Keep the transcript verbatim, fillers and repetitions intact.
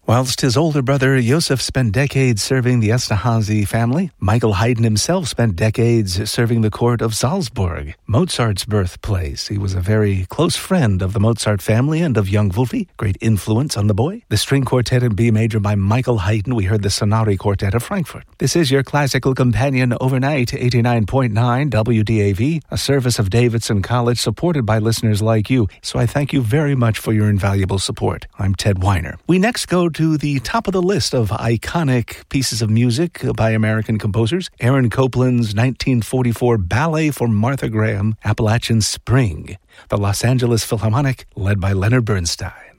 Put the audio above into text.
Whilst his older brother Joseph spent decades serving the Esterházy family, Michael Haydn himself spent decades serving the court of Salzburg, Mozart's birthplace. He was a very close friend of the Mozart family and of young Wolfi, great influence on the boy. The string quartet in B major by Michael Haydn. We heard the Sonari Quartet of Frankfurt. This is your classical companion overnight, eighty-nine point nine W D A V, a service of Davidson College supported by listeners like you. So I thank you very much for your invaluable support. I'm Ted Weiner. We next go to the top of the list of iconic pieces of music by American composers. Aaron Copland's nineteen forty-four Ballet for Martha Graham, Appalachian Spring. The Los Angeles Philharmonic, led by Leonard Bernstein.